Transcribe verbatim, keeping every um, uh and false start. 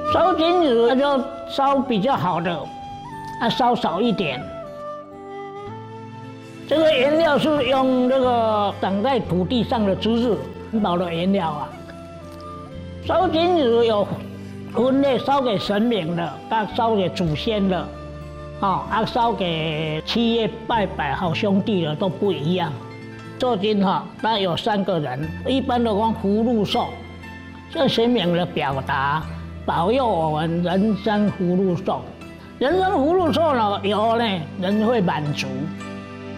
烧金纸那就烧比较好的，啊烧少一点。这个原料是用那个长在土地上的知识环保的原料啊。烧金纸有分类，烧给神明的，啊烧给祖先的，啊啊烧给七月拜拜好兄弟的都不一样。做金哈，那有三个人，一般的讲福禄寿，这神明的表达，保佑我们人生福禄寿。人生福禄寿呢，有呢，人会满足。